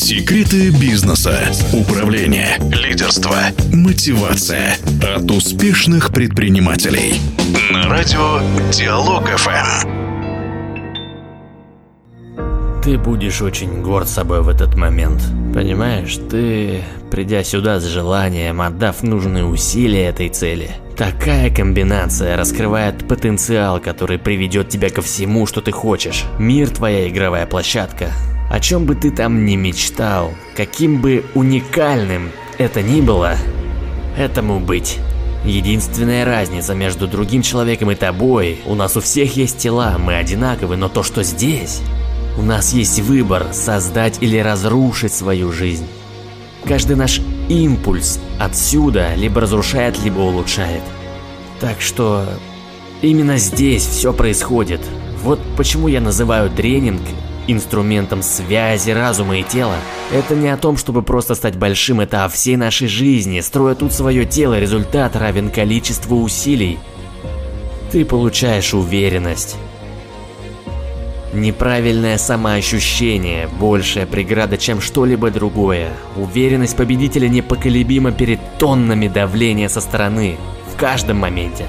Секреты бизнеса, управления, лидерства, мотивация от успешных предпринимателей. На радио Диалог ФМ. Ты будешь очень горд собой в этот момент. Понимаешь, ты, придя сюда с желанием, отдав нужные усилия этой цели, такая комбинация раскрывает потенциал, который приведет тебя ко всему, что ты хочешь. Мир — твоя игровая площадка. О чем бы ты там ни мечтал, каким бы уникальным это ни было, этому быть. Единственная разница между другим человеком и тобой: у нас у всех есть тела, мы одинаковы, но то, что здесь, у нас есть выбор создать или разрушить свою жизнь. Каждый наш импульс отсюда либо разрушает, либо улучшает. Так что именно здесь все происходит. Вот почему я называю тренинг инструментом связи разума и тела. Это не о том, чтобы просто стать большим, это о всей нашей жизни. Строя тут свое тело, результат равен количеству усилий. Ты получаешь уверенность. Неправильное самоощущение – большая преграда, чем что-либо другое. Уверенность победителя непоколебима перед тоннами давления со стороны, в каждом моменте.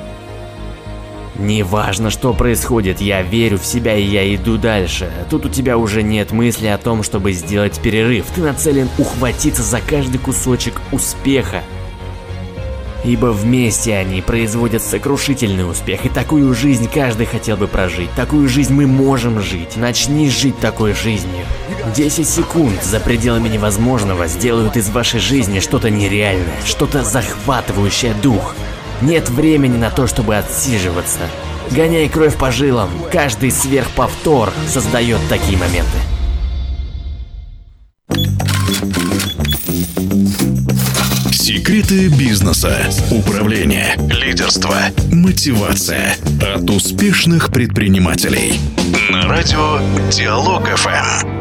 Неважно, что происходит, я верю в себя и я иду дальше. Тут у тебя уже нет мысли о том, чтобы сделать перерыв. Ты нацелен ухватиться за каждый кусочек успеха. Ибо вместе они производят сокрушительный успех, и такую жизнь каждый хотел бы прожить. Такую жизнь мы можем жить. Начни жить такой жизнью. 10 секунд за пределами невозможного сделают из вашей жизни что-то нереальное, что-то захватывающее дух. Нет времени на то, чтобы отсиживаться. Гоняй кровь по жилам. Каждый сверхповтор создает такие моменты. Секреты бизнеса, управления, лидерства, мотивация от успешных предпринимателей. На радио Диалог ФМ.